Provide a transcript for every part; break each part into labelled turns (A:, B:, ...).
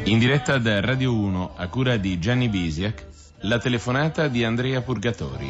A: In diretta da Radio 1 a cura di Gianni Bisiak, la telefonata di Andrea Purgatori.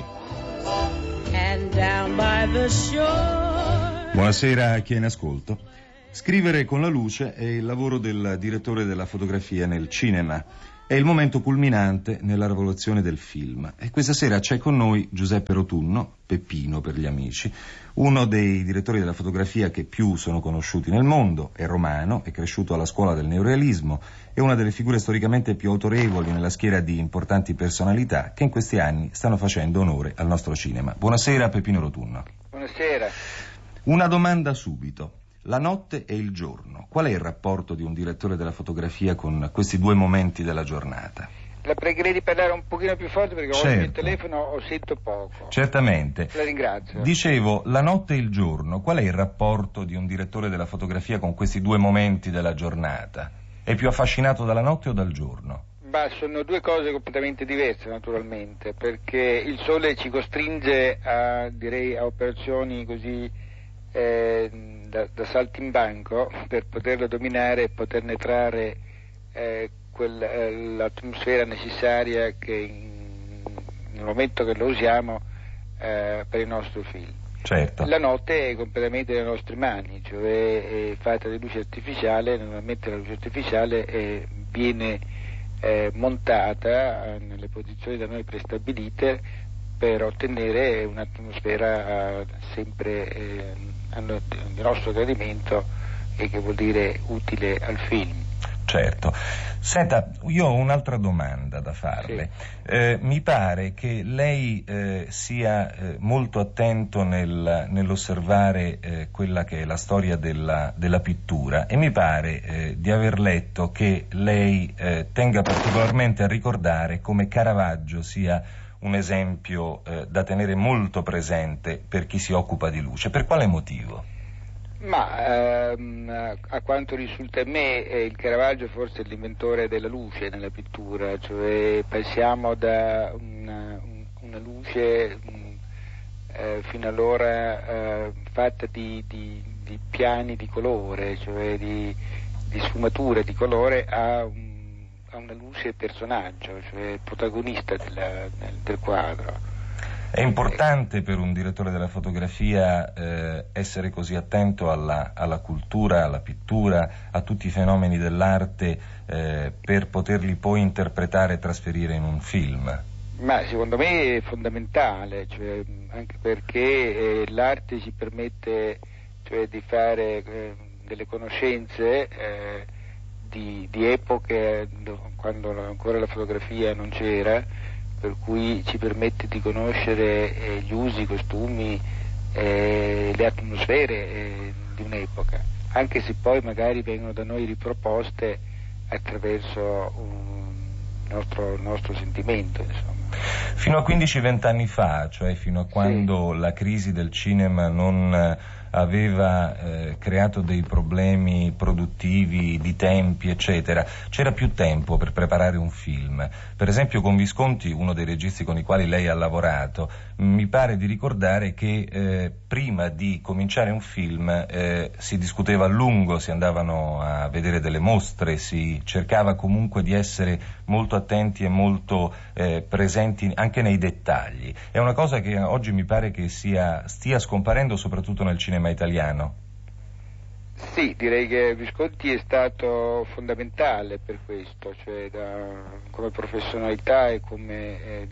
B: Buonasera a chi è in ascolto. Scrivere con la luce è il lavoro del direttore della fotografia nel cinema. È il momento culminante nella rivoluzione del film. E questa sera c'è con noi Giuseppe Rotunno, Peppino per gli amici, uno dei direttori della fotografia che più sono conosciuti nel mondo. È romano, è cresciuto alla scuola del neorealismo, è una delle figure storicamente più autorevoli nella schiera di importanti personalità che in questi anni stanno facendo onore al nostro cinema. Buonasera Peppino Rotunno.
C: Buonasera.
B: Una domanda subito. La notte e il giorno. Qual è il rapporto di un direttore della fotografia con questi due momenti della giornata?
C: La pregherei di parlare un pochino più forte perché
B: Certo.
C: ho il mio telefono, ho sento poco.
B: Certamente.
C: La ringrazio.
B: Dicevo, la notte e il giorno. Qual è il rapporto di un direttore della fotografia con questi due momenti della giornata? È più affascinato dalla notte o dal giorno?
C: Sono due cose completamente diverse naturalmente, perché il sole ci costringe a operazioni così da saltimbanco per poterlo dominare e poterne trarre l'atmosfera necessaria che nel momento che lo usiamo per il nostro film.
B: Certo.
C: La notte è completamente nelle nostre mani, cioè è fatta di luce artificiale. Normalmente la luce artificiale viene montata nelle posizioni da noi prestabilite per ottenere un'atmosfera sempre di nostro gradimento e che vuol dire utile al film.
B: Certo. Senta, io ho un'altra domanda da farle. Sì. Mi pare che lei sia molto attento nell'osservare quella che è la storia della pittura, e mi pare di aver letto che lei tenga particolarmente a ricordare come Caravaggio sia un esempio da tenere molto presente per chi si occupa di luce. Per quale motivo?
C: A quanto risulta a me, il Caravaggio forse è l'inventore della luce nella pittura, cioè passiamo da una luce fino allora fatta di piani di colore, cioè di sfumature di colore, a una luce personaggio, cioè protagonista del quadro.
B: È importante per un direttore della fotografia essere così attento alla cultura, alla pittura, a tutti i fenomeni dell'arte per poterli poi interpretare e trasferire in un film?
C: Ma secondo me è fondamentale, cioè, anche perché l'arte ci permette, cioè, di fare delle conoscenze di epoche quando ancora la fotografia non c'era, per cui ci permette di conoscere gli usi, i costumi, le atmosfere di un'epoca, anche se poi magari vengono da noi riproposte attraverso il nostro sentimento, insomma.
B: Fino a 15-20 anni fa, cioè fino a quando la crisi del cinema non aveva creato dei problemi produttivi, di tempi, eccetera, c'era più tempo per preparare un film. Per esempio con Visconti, uno dei registi con i quali lei ha lavorato, mi pare di ricordare che prima di cominciare un film si discuteva a lungo, si andavano a vedere delle mostre, si cercava comunque di essere molto attenti e molto presenti anche nei dettagli. È una cosa che oggi mi pare che stia scomparendo soprattutto nel cinema italiano.
C: Sì, direi che Visconti è stato fondamentale per questo, cioè come professionalità e come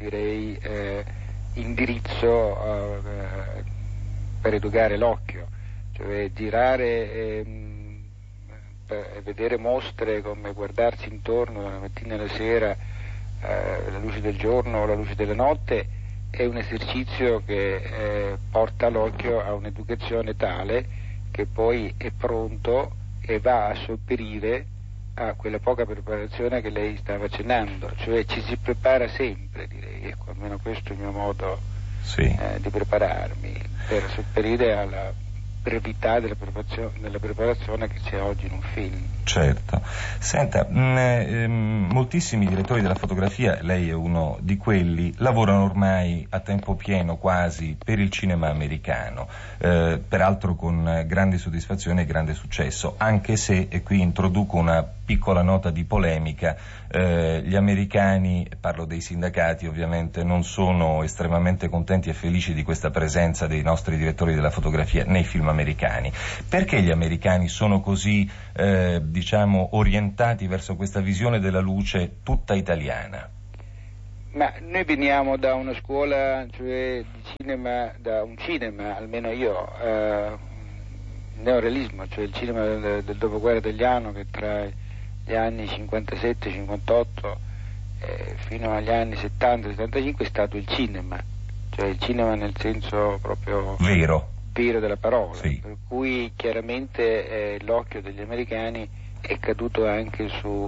C: indirizzo per educare l'occhio, cioè girare e vedere mostre come guardarsi intorno dalla mattina alla sera, la luce del giorno o la luce della notte, è un esercizio che porta l'occhio a un'educazione tale che poi è pronto e va a sopperire a quella poca preparazione che lei stava accennando, cioè ci si prepara sempre, direi, ecco, almeno questo è il mio modo di prepararmi, per sopperire alla brevità della preparazione che c'è oggi in un film.
B: Certo. Senta, moltissimi direttori della fotografia, lei è uno di quelli, lavorano ormai a tempo pieno quasi per il cinema americano, peraltro con grande soddisfazione e grande successo, anche se, e qui introduco una piccola nota di polemica, gli americani, parlo dei sindacati ovviamente, non sono estremamente contenti e felici di questa presenza dei nostri direttori della fotografia nei film americani. Perché gli americani sono così, diciamo, orientati verso questa visione della luce tutta italiana?
C: Ma noi veniamo da una scuola, cioè di cinema, da un cinema, almeno io, neorealismo, cioè il cinema del dopoguerra italiano, che tra gli anni 57-58 fino agli anni 70-75 è stato il cinema, cioè il cinema nel senso proprio vero della parola,
B: sì.
C: Per cui chiaramente l'occhio degli americani è caduto anche su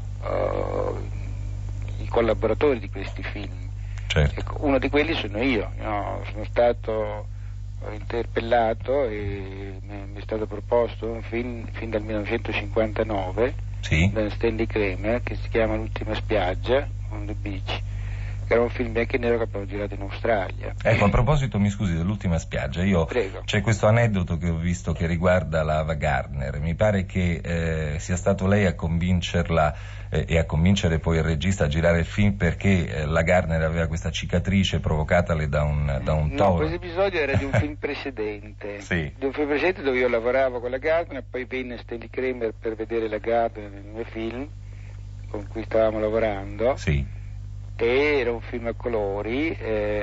C: i collaboratori di questi film.
B: Certo.
C: Ecco, uno di quelli sono io, sono stato interpellato e mi è stato proposto un film fin dal 1959,
B: sì,
C: da Stanley Kramer, che si chiama L'ultima spiaggia, on the beach, che era un film bianco e nero che abbiamo girato in Australia.
B: Ecco, a proposito, mi scusi, dell'ultima spiaggia,
C: Prego.
B: C'è questo aneddoto che ho visto che riguarda la Ava Gardner. Mi pare che sia stato lei a convincerla e a convincere poi il regista a girare il film, perché la Gardner aveva questa cicatrice provocatale da un toro.
C: No, questo episodio era di un film precedente.
B: Sì.
C: Di un film precedente dove io lavoravo con la Gardner, poi venne Stanley Kramer per vedere la Gardner nel mio film con cui stavamo lavorando.
B: Sì.
C: E era un film a colori,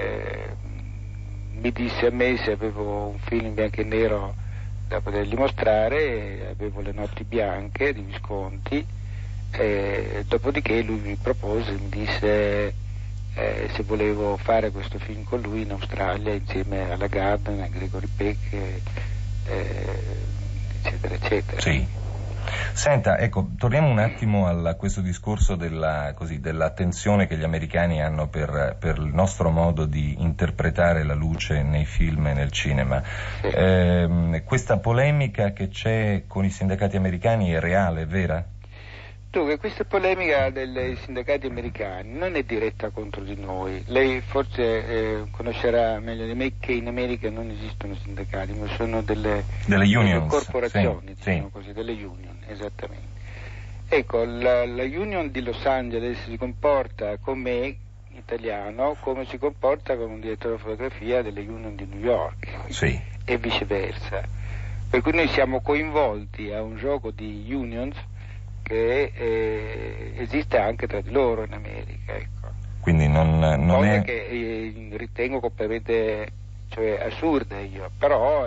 C: mi disse a me se avevo un film in bianco e nero da potergli mostrare, avevo Le notti bianche di Visconti, dopodiché lui mi propose, mi disse se volevo fare questo film con lui in Australia insieme alla Gardner, a Gregory Peck, eccetera eccetera.
B: Sì. Senta, ecco, torniamo un attimo a questo discorso dell'attenzione che gli americani hanno per il nostro modo di interpretare la luce nei film e nel cinema.
C: Sì.
B: Questa polemica che c'è con i sindacati americani è reale, è vera?
C: Dunque, questa polemica dei sindacati americani non è diretta contro di noi. Lei forse conoscerà meglio di me che in America non esistono sindacati, ma sono delle
B: unions,
C: corporazioni,
B: sì,
C: diciamo così, delle union, esattamente. Ecco, la union di Los Angeles si comporta con me, italiano, come si comporta con un direttore di fotografia delle union di New York,
B: sì,
C: e viceversa. Per cui noi siamo coinvolti a un gioco di unions che esiste anche tra di loro in America, ecco.
B: Quindi non
C: cosa
B: è...
C: che ritengo completamente, cioè, assurda io, però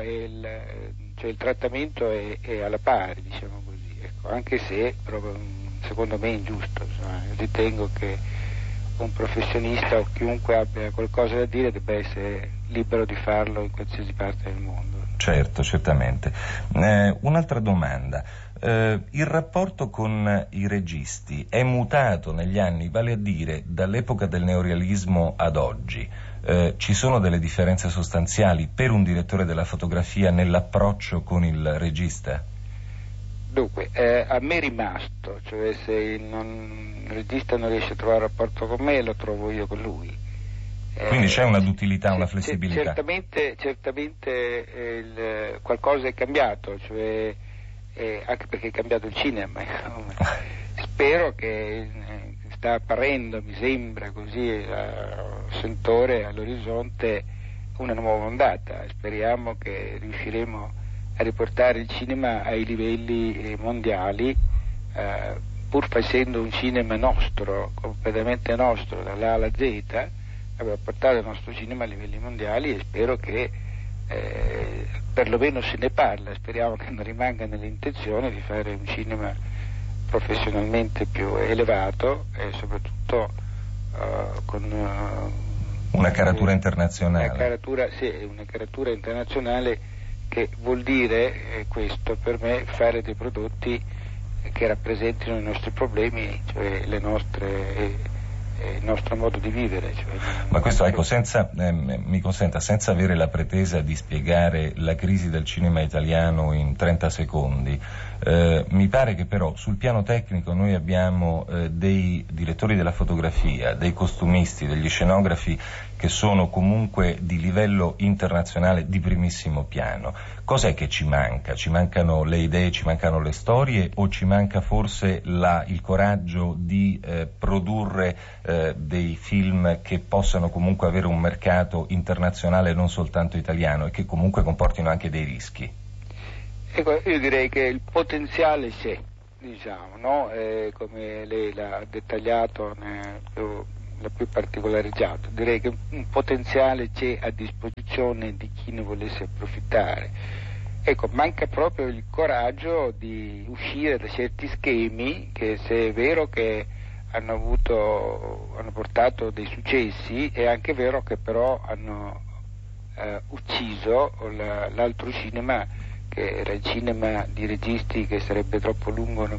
C: il trattamento è alla pari, diciamo così, ecco, anche se proprio, secondo me è ingiusto, insomma. Ritengo che un professionista o chiunque abbia qualcosa da dire debba essere libero di farlo in qualsiasi parte del mondo.
B: Certo, certamente. Un'altra domanda. Il rapporto con i registi è mutato negli anni, vale a dire dall'epoca del neorealismo ad oggi. Ci sono delle differenze sostanziali per un direttore della fotografia nell'approccio con il regista?
C: Dunque, a me è rimasto, cioè se il regista non riesce a trovare un rapporto con me, lo trovo io con lui.
B: Quindi c'è una duttilità, una flessibilità?
C: Certamente qualcosa è cambiato, cioè anche perché è cambiato il cinema. Spero che sta apparendo, mi sembra così, a sentore all'orizzonte, una nuova ondata. Speriamo che riusciremo a riportare il cinema ai livelli mondiali, pur facendo un cinema nostro, completamente nostro, dall'A alla Z. Abbiamo portato il nostro cinema a livelli mondiali e spero che perlomeno se ne parla. Speriamo che non rimanga nell'intenzione di fare un cinema professionalmente più elevato e soprattutto con
B: una caratura internazionale.
C: Una caratura internazionale, che vuol dire questo per me, fare dei prodotti che rappresentino i nostri problemi, cioè le nostre il nostro modo di vivere. Cioè,
B: ma questo, ecco, mi consenta, senza avere la pretesa di spiegare la crisi del cinema italiano in 30 secondi, mi pare che però sul piano tecnico noi abbiamo dei direttori della fotografia, dei costumisti, degli scenografi che sono comunque di livello internazionale di primissimo piano. Cos'è che ci manca? Ci mancano le idee, ci mancano le storie, o ci manca forse il coraggio di produrre dei film che possano comunque avere un mercato internazionale, non soltanto italiano, e che comunque comportino anche dei rischi?
C: Ecco, io direi che il potenziale c'è, diciamo, no? Come lei l'ha dettagliato, l'ha più particolareggiato, direi che un potenziale c'è a disposizione di chi ne volesse approfittare. Ecco, manca proprio il coraggio di uscire da certi schemi che, se è vero che hanno portato dei successi, è anche vero che però hanno ucciso l'altro cinema, che era il cinema di registi che sarebbe troppo lungo